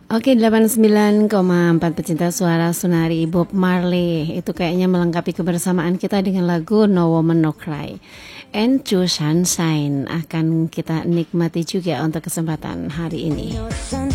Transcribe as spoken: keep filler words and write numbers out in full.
Oke, delapan puluh sembilan koma empat pecinta suara Sunari Bob Marley. Itu kayaknya melengkapi kebersamaan kita dengan lagu No Woman No Cry. And To Sunshine akan kita nikmati juga untuk kesempatan hari ini.